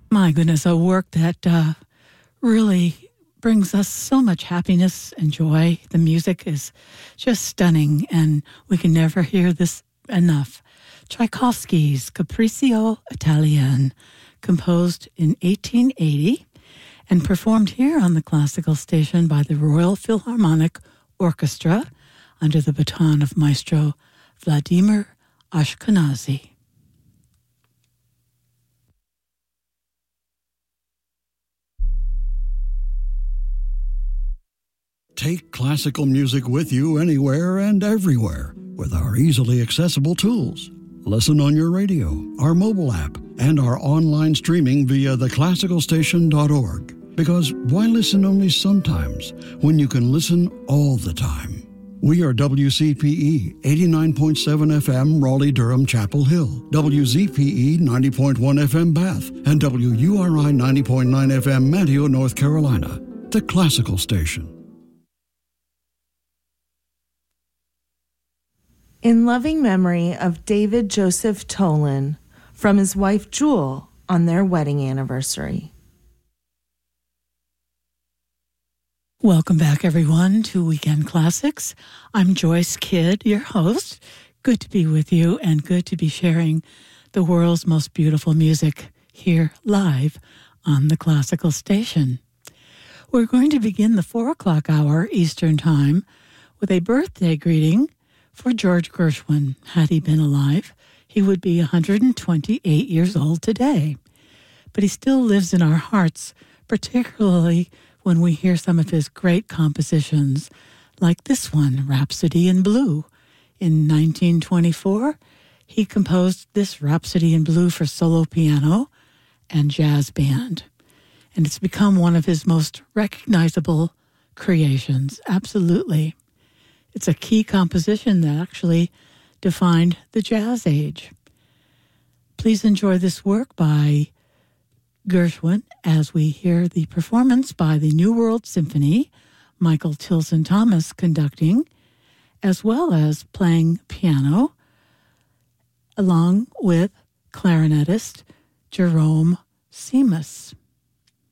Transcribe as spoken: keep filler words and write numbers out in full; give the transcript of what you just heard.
My goodness, a work that uh, really brings us so much happiness and joy. The music is just stunning, and we can never hear this enough. Tchaikovsky's Capriccio Italien, composed in eighteen eighty and performed here on the classical station by the Royal Philharmonic Orchestra under the baton of Maestro Vladimir Ashkenazy. Take classical music with you anywhere and everywhere with our easily accessible tools. Listen on your radio, our mobile app, and our online streaming via the classical station dot org. Because why listen only sometimes when you can listen all the time? We are W C P E eighty-nine point seven F M Raleigh-Durham Chapel Hill, W Z P E ninety point one F M Bath, and W U R I ninety point nine F M Manteo, North Carolina, the classical station. In loving memory of David Joseph Tolan, from his wife Jewel on their wedding anniversary. Welcome back, everyone, to Weekend Classics. I'm Joyce Kidd, your host. Good to be with you and good to be sharing the world's most beautiful music here live on the classical station. We're going to begin the four o'clock hour Eastern Time with a birthday greeting for George Gershwin. Had he been alive, he would be one hundred twenty-eight years old today. But he still lives in our hearts, particularly when we hear some of his great compositions, like this one, Rhapsody in Blue. In nineteen twenty-four, he composed this Rhapsody in Blue for solo piano and jazz band. And it's become one of his most recognizable creations, absolutely. It's a key composition that actually defined the jazz age. Please enjoy this work by Gershwin as we hear the performance by the New World Symphony, Michael Tilson Thomas conducting, as well as playing piano, along with clarinetist Jerome Seamus.